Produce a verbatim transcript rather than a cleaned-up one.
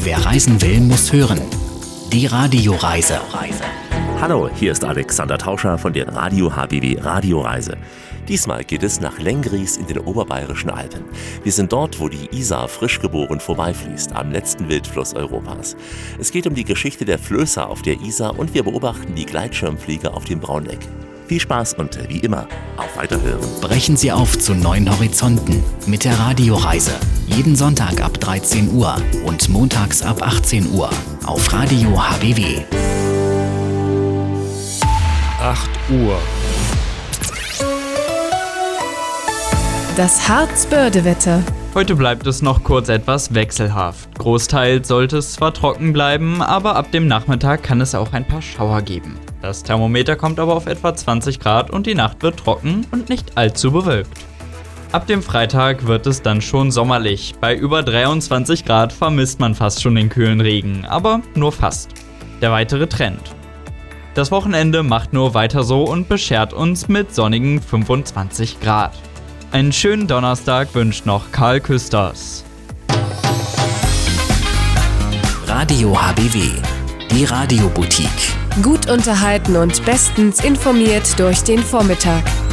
Wer reisen will, muss hören. Die Radioreise. Hallo, hier ist Alexander Tauscher von der Radio H B W Radioreise. Diesmal geht es nach Lenggries in den oberbayerischen Alpen. Wir sind dort, wo die Isar frisch geboren vorbeifließt, am letzten Wildfluss Europas. Es geht um die Geschichte der Flößer auf der Isar und wir beobachten die Gleitschirmflieger auf dem Braunegg. Viel Spaß und wie immer, auf Weiterhören. Brechen Sie auf zu neuen Horizonten mit der Radioreise. Jeden Sonntag ab dreizehn Uhr und montags ab achtzehn Uhr auf Radio H B W. acht Uhr. Das Harzbörde-Wetter. Heute bleibt es noch kurz etwas wechselhaft. Großteils sollte es zwar trocken bleiben, aber ab dem Nachmittag kann es auch ein paar Schauer geben. Das Thermometer kommt aber auf etwa zwanzig Grad und die Nacht wird trocken und nicht allzu bewölkt. Ab dem Freitag wird es dann schon sommerlich. Bei über dreiundzwanzig Grad vermisst man fast schon den kühlen Regen, aber nur fast. Der weitere Trend. Das Wochenende macht nur weiter so und beschert uns mit sonnigen fünfundzwanzig Grad. Einen schönen Donnerstag wünscht noch Karl Küsters. Radio H B W, die Radioboutique. Gut unterhalten und bestens informiert durch den Vormittag.